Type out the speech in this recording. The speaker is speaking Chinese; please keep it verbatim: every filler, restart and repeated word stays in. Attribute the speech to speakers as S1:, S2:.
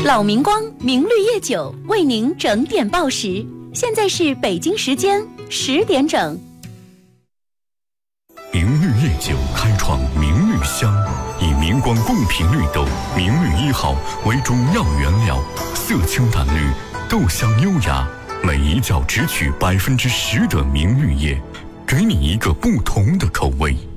S1: 老明光明绿叶酒为您整点报时，现在是北京时间十点整。
S2: 明绿叶酒开创明绿香，以明光贡品绿豆明绿一号为主要原料，色清淡绿，豆香优雅，每一角只取百分之十的明绿叶，给你一个不同的口味。